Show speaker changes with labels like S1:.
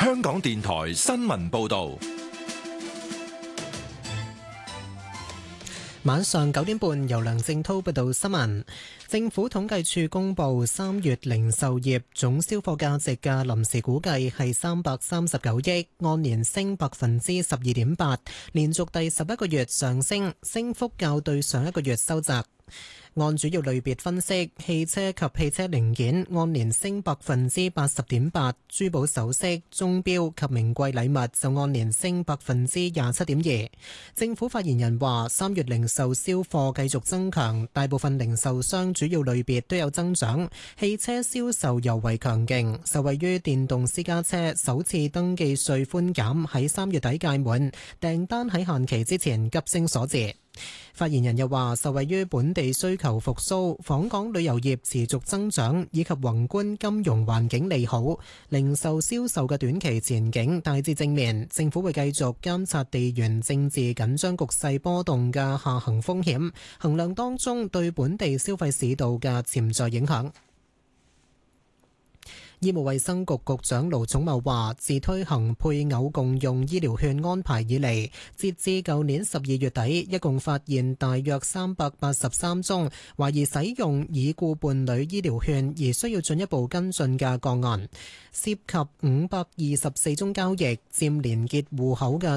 S1: 香港電台新聞報道。
S2: 晚上9點半，由梁正滔報道新聞。政府統計處公布3月零售業總銷貨價值嘅臨時估計係339億，按年升12.8%，連續第11個月上升，升幅較對上一個月收窄。按主要類別分析，汽車及汽車零件按年升80.8%，珠寶首飾、鐘錶及名貴禮物就按年升27.2%。政府發言人話，3月零售銷貨繼續增強，大部分零售商主要類別都有增長，汽車銷售尤為強勁，受惠於電動私家車首次登記稅寬減喺3月底屆滿，訂單喺限期之前急升所致。發言人又話，受惠於本地需求復甦、訪港旅遊業持續增長以及宏觀金融環境利好，零售銷售嘅短期前景大致正面。政府會繼續監察地緣政治緊張局勢波動嘅下行風險，衡量當中對本地消費市道嘅潛在影響。醫務衛生局局長盧寵茂話，自推行配偶共用醫療券安排以嚟，截至舊年12月底，一共發現大約383宗懷疑使用已故伴侶醫療券而需要進一步跟進嘅個案，涉及524宗交易，佔連結戶口嘅